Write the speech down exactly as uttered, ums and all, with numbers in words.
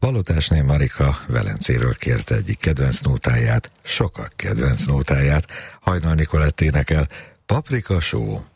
Balotásné Marika Velencéről kérte egyik kedvenc nótáját, sokak kedvenc nótáját. Hajnal Nikolett énekel Paprika só.